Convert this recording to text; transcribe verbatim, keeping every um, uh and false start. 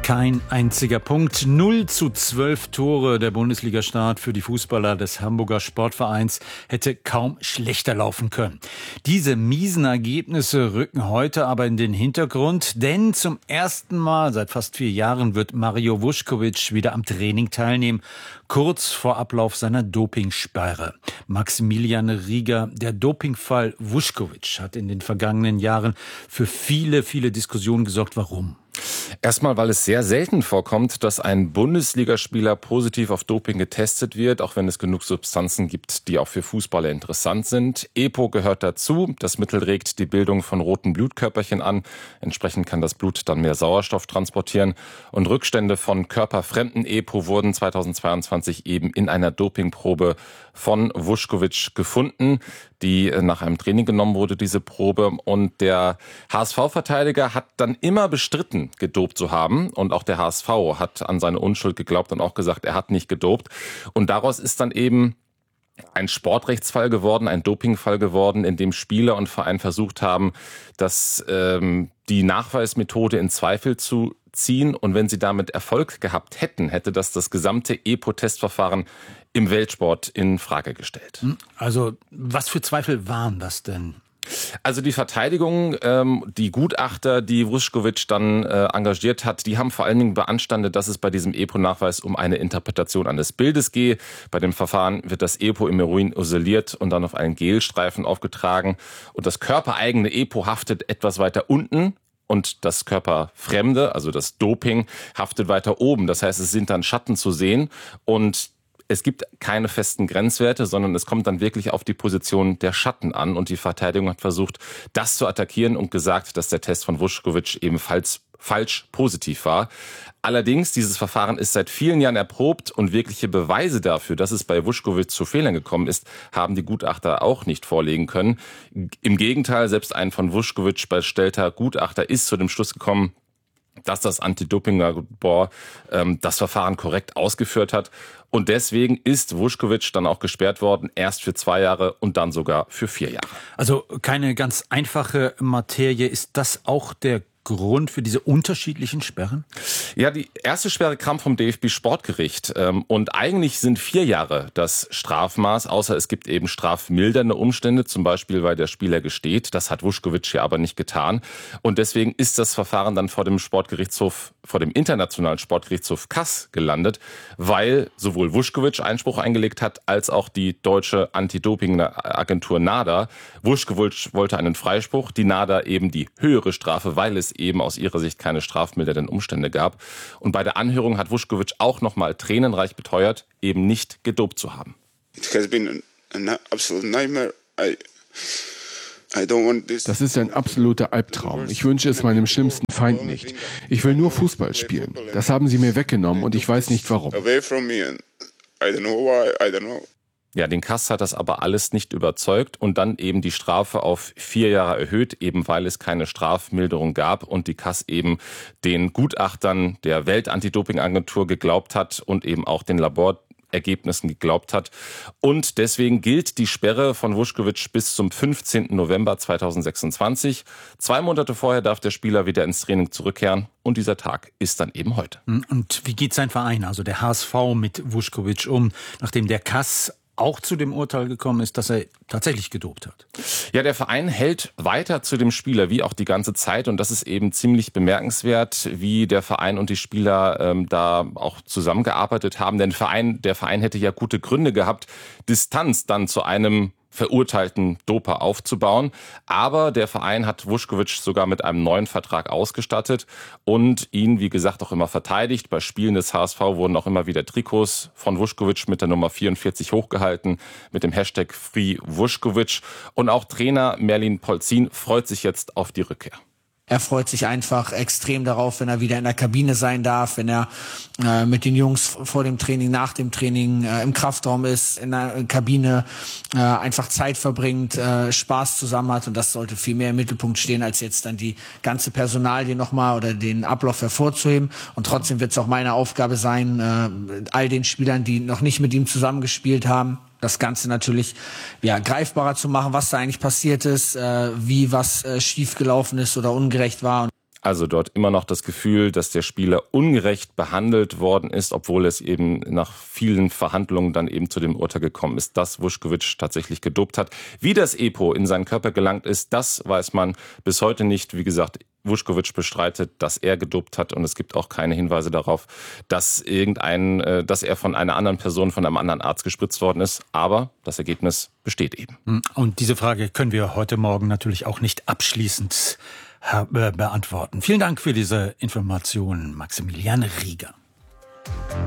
Kein einziger Punkt. null zu zwölf Tore. Der Bundesliga-Start für die Fußballer des Hamburger Sportvereins hätte kaum schlechter laufen können. Diese miesen Ergebnisse rücken heute aber in den Hintergrund, denn zum ersten Mal seit fast vier Jahren wird Mario Vučković wieder am Training teilnehmen, kurz vor Ablauf seiner Dopingsperre. Maximilian Rieger, der Dopingfall Vučković hat in den vergangenen Jahren für viele, viele Diskussionen gesorgt. Warum? Erstmal, weil es sehr selten vorkommt, dass ein Bundesligaspieler positiv auf Doping getestet wird, auch wenn es genug Substanzen gibt, die auch für Fußballer interessant sind. EPO gehört dazu. Das Mittel regt die Bildung von roten Blutkörperchen an. Entsprechend kann das Blut dann mehr Sauerstoff transportieren. Und Rückstände von körperfremden EPO wurden zweitausendzweiundzwanzig eben in einer Dopingprobe von Vučković gefunden, die nach einem Training genommen wurde, diese Probe. Und der H S V-Verteidiger hat dann immer bestritten, gedopt zu haben. Und auch der H S V hat an seine Unschuld geglaubt und auch gesagt, er hat nicht gedopt. Und daraus ist dann eben ein Sportrechtsfall geworden, ein Dopingfall geworden, in dem Spieler und Verein versucht haben, dass ähm, die Nachweismethode in Zweifel zu ziehen. Und wenn sie damit Erfolg gehabt hätten, hätte das das gesamte EPO-Testverfahren im Weltsport in Frage gestellt. Also was für Zweifel waren das denn? Also die Verteidigung, ähm, die Gutachter, die Vučković dann äh, engagiert hat, die haben vor allen Dingen beanstandet, dass es bei diesem EPO-Nachweis um eine Interpretation eines Bildes gehe. Bei dem Verfahren wird das EPO im Urin isoliert und dann auf einen Gelstreifen aufgetragen. Und das körpereigene EPO haftet etwas weiter unten. Und das körperfremde, also das Doping, haftet weiter oben. Das heißt, es sind dann Schatten zu sehen und es gibt keine festen Grenzwerte, sondern es kommt dann wirklich auf die Position der Schatten an. Und die Verteidigung hat versucht, das zu attackieren und gesagt, dass der Test von Vučković ebenfalls falsch positiv war. Allerdings, dieses Verfahren ist seit vielen Jahren erprobt und wirkliche Beweise dafür, dass es bei Vučković zu Fehlern gekommen ist, haben die Gutachter auch nicht vorlegen können. Im Gegenteil, selbst ein von Vučković bestellter Gutachter ist zu dem Schluss gekommen, dass das Anti-Doping-Labor ähm, das Verfahren korrekt ausgeführt hat. Und deswegen ist Vučković dann auch gesperrt worden, erst für zwei Jahre und dann sogar für vier Jahre. Also keine ganz einfache Materie. Ist das auch der Grund für diese unterschiedlichen Sperren? Ja, die erste Sperre kam vom D F B-Sportgericht. Und eigentlich sind vier Jahre das Strafmaß, außer es gibt eben strafmildernde Umstände, zum Beispiel, weil der Spieler gesteht. Das hat Vučković ja aber nicht getan. Und deswegen ist das Verfahren dann vor dem Sportgerichtshof, vor dem internationalen Sportgerichtshof Kass gelandet, weil sowohl Vučković Einspruch eingelegt hat, als auch die deutsche Anti-Doping-Agentur NADA. Vučković wollte einen Freispruch, die NADA eben die höhere Strafe, weil es eben aus ihrer Sicht keine strafmildernden Umstände gab. Und bei der Anhörung hat Vučković auch nochmal tränenreich beteuert, eben nicht gedopt zu haben. Das ist ein absoluter Albtraum. Ich wünsche es meinem schlimmsten Feind nicht. Ich will nur Fußball spielen. Das haben sie mir weggenommen und ich weiß nicht warum. Ja, den Kass hat das aber alles nicht überzeugt und dann eben die Strafe auf vier Jahre erhöht, eben weil es keine Strafmilderung gab und die Kass eben den Gutachtern der Welt-Anti-Doping-Agentur geglaubt hat und eben auch den Laborergebnissen geglaubt hat. Und deswegen gilt die Sperre von Vučković bis zum fünfzehnten November zweitausendsechsundzwanzig. Zwei Monate vorher darf der Spieler wieder ins Training zurückkehren und dieser Tag ist dann eben heute. Und wie geht sein Verein, also der H S V, mit Vučković um, nachdem der Kass auch zu dem Urteil gekommen ist, dass er tatsächlich gedopt hat? Ja, der Verein hält weiter zu dem Spieler, wie auch die ganze Zeit. Und das ist eben ziemlich bemerkenswert, wie der Verein und die Spieler ähm, da auch zusammengearbeitet haben. Denn Verein, der Verein hätte ja gute Gründe gehabt, Distanz dann zu einem verurteilten Doper aufzubauen. Aber der Verein hat Vučković sogar mit einem neuen Vertrag ausgestattet und ihn, wie gesagt, auch immer verteidigt. Bei Spielen des H S V wurden auch immer wieder Trikots von Vučković mit der Nummer vierundvierzig hochgehalten, mit dem Hashtag FreeVučković. Und auch Trainer Merlin Polzin freut sich jetzt auf die Rückkehr. Er freut sich einfach extrem darauf, wenn er wieder in der Kabine sein darf, wenn er äh, mit den Jungs vor dem Training, nach dem Training äh, im Kraftraum ist, in der Kabine äh, einfach Zeit verbringt, äh, Spaß zusammen hat. Und das sollte viel mehr im Mittelpunkt stehen, als jetzt dann die ganze Personalie nochmal oder den Ablauf hervorzuheben. Und trotzdem wird es auch meine Aufgabe sein, äh, all den Spielern, die noch nicht mit ihm zusammengespielt haben, das Ganze natürlich ja, greifbarer zu machen, was da eigentlich passiert ist, äh, wie was äh, schiefgelaufen ist oder ungerecht war. Also dort immer noch das Gefühl, dass der Spieler ungerecht behandelt worden ist, obwohl es eben nach vielen Verhandlungen dann eben zu dem Urteil gekommen ist, dass Vučković tatsächlich gedopt hat. Wie das EPO in seinen Körper gelangt ist, das weiß man bis heute nicht. Wie gesagt, Vučković bestreitet, dass er gedopt hat und es gibt auch keine Hinweise darauf, dass irgendein, dass er von einer anderen Person, von einem anderen Arzt gespritzt worden ist. Aber das Ergebnis besteht eben. Und diese Frage können wir heute Morgen natürlich auch nicht abschließend beantworten. Vielen Dank für diese Informationen, Maximilian Rieger.